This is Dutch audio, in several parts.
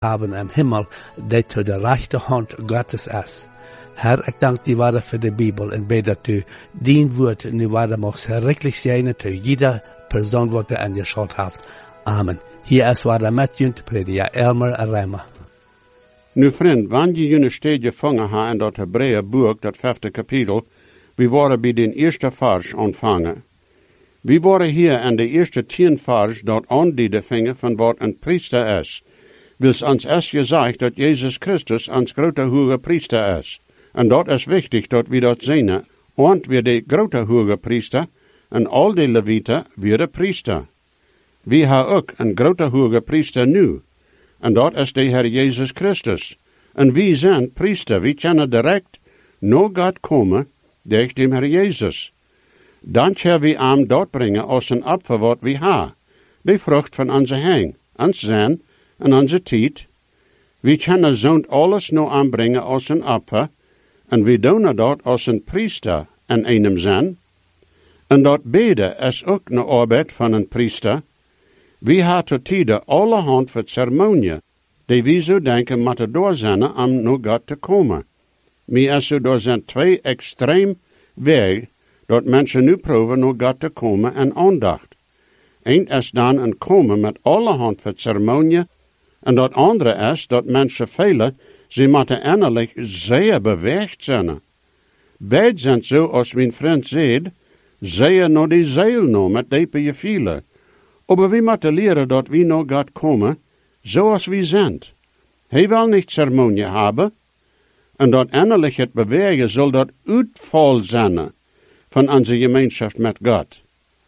haben im Himmel, die zu der rechten Hand Gottes ist. Herr, ich danke dir weiter für die Bibel und bete, dass du dein Wort nu weiter machst, herrlich sein, zu jeder Person, die du angeschaut hast. Amen. Hier ist weiter Matthew, Prediger Elmer Reimer. Nu vriend, wanneer je een steed gevangen hebt in dat Hebreeënboek, dat 5e kapitel, we worden bij den eerste vers ontvangen. We worden hier in de eerste 10 vers dat aandienen vingen van wat een priester is. Wils ons is gezegd dat Jezus Christus ons grote hoge priester is. En dat is wichtig dat we dat zien, want we de grote hoge priester en al de levieten weer priester. We hebben ook een grote hoge priester nu. En dat is de Heer Jezus Christus. En wie zijn priester, wie kunnen direct naar God komen, door de Heer Jezus. Dan zullen we hem dat brengen als een opfer wat we hebben. De vrucht van onze hang, ons zijn en onze tijd. We kunnen zo'n alles naar hem brengen als een opfer. En we doen dat als een priester en einem zijn. En dat beden is ook een arbeid van een priester. We hebben tot tijden allerhand van ceremonieën, die we zo denken moeten doorzenden om naar God te komen. Maar er zijn 2 extreem wegen dat mensen nu proberen naar God te komen en aandacht. Eén is dan een komen met allerhand van ceremonieën, en dat andere is dat mensen velen, ze moeten innerlijk zeer beweegd zijn. Beide zijn zo, als mijn vriend zei, zeer naar die ziel nou, met diepe gevoelens. Maar we moeten leren dat we naar God komen, zoals we zijn. Hij wil niet ceremonie hebben, en dat innerlijk het bewegen zal dat uitval zijn van onze gemeenschap met God.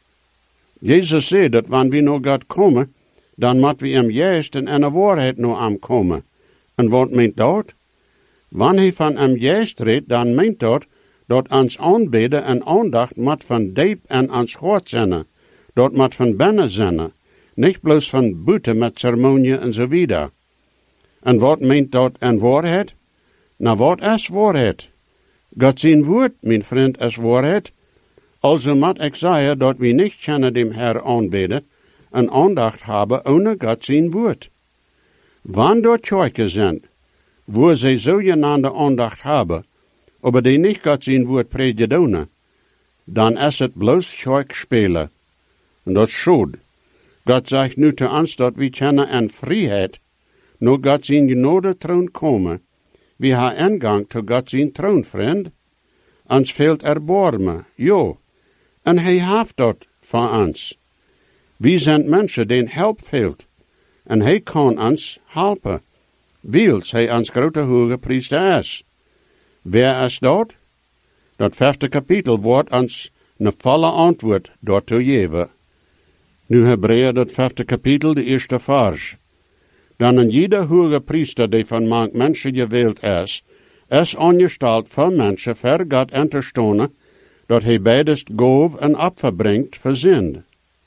Jezus zei dat wanneer we naar God komen, dan moeten we hem juist en in de waarheid naar hem komen. En wat meent dat? Wanneer hij van hem juist redt, dan meent dat ons aanbidden en aandacht moet van diep en ons hart zijn. Dat moet van binnen zijn. Niet bloos van buiten met ceremonie en zo wieder. En wat meent dat en waarheid? Nou, wat is waarheid? God zijn woord, mijn vriend, is waarheid. Also moet ik zeggen dat we niet kunnen dem Herr aanbidden en aandacht hebben ohne God zijn woord. Wanneer dort kerken zijn, wo ze zogenaamde aandacht hebben, maar die niet God zijn woord predigen, dan is het bloos kerk spelen. En dat is schade. God zegt nu te ons dat we kunnen in vrijheid naar God zijn genade troon komen. We hebben ingang tot God zijn troon, vriend. Ons fehlt erbarmen, ja. En hij heeft dat van ons. We zijn mensen die help fehlt. En hij kan ons helpen. Wils hij ons grote hoge priester is. Wer is dat? Dat 5e kapitel wordt ons een volle antwoord daartoe geven. Nu Hebreeën dat 5e kapitel, de eerste vers. Dan een jeder hoge priester die van mank mensen gewählt is aangesteld voor mensen ver God in te stonen, dat hij beidest goof en opfer brengt voor zin.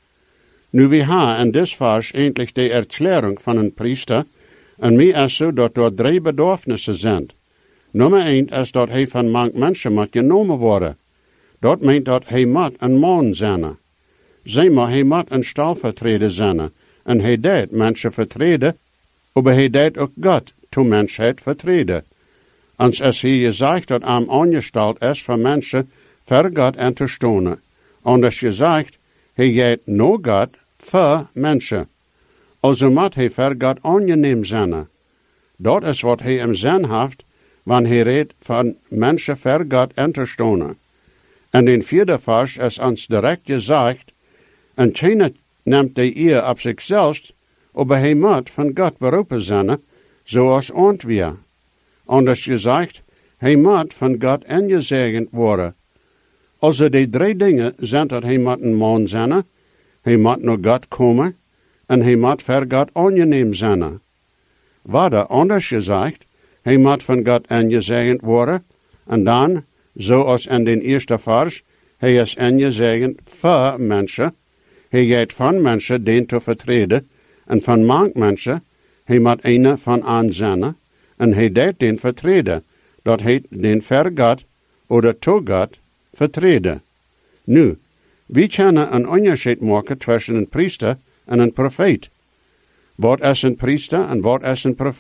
Nu we hebben in dit vers eindelijk de erklärung van een priester, en mij is zo dat er 3 bedürfnissen zijn. Nummer 1 is dat hij van mank mensen moet genomen worden. Dat meent dat hij moet een man zijn. Zeg maar, hij moet een stalvertreder zijn, en hij deed mensen vertreden, maar hij deed ook God toe mensheid vertreden. Ons is hier gezegd dat hem aangesteld is voor mensen ver God in te stonen. Anders gezegd, hij gaat naar God voor mensen. Also moet hij ver God aangeneem zijn. Dat is wat hij im zin heeft, wanneer hij redt van mensen ver God in te stonen. En in 4e vers is ons direct gezegd, en keiner neemt de eer op zichzelf, maar hij moet van God beroepen zijn, zoals ontweer. Anders gezegd, hij moet van God ingezegend worden. Also die 3 dingen zijn dat hij moet een man zijn, hij moet naar God komen, en hij moet ver God aangeneem zijn. Waarder anders gezegd, hij moet van God ingezegend worden, en dan, zoals in den eerste vers, hij is ingezegend voor mensen, hij gaat van mensen den te vertreden, en van mank mensen, hij moet een van aan zijn, en hij deed den vertreden, dat heet den ver God, oder to God, vertreden. Nu, we kunnen een onderscheid maken tussen een priester en een profeet. Wat is een priester en wat is een profeet?